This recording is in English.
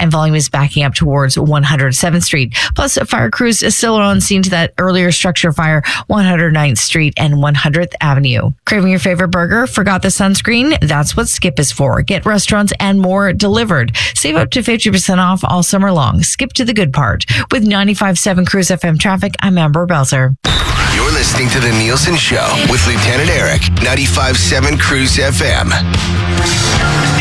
and volume is backing up towards 107th Street. Plus, fire crews still are on scene to that earlier structure fire, 109th Street and 100th Avenue. Craving your favorite burger? Forgot the sunscreen? That's what Skip is for. Get restaurants and more delivered. Save up to 50% off all summer long. Skip to the good part. With 95.7 Cruise FM traffic, I'm Amber Belzer. You're listening to The Nielsen Show with Lieutenant Eric, 95.7 Cruise FM.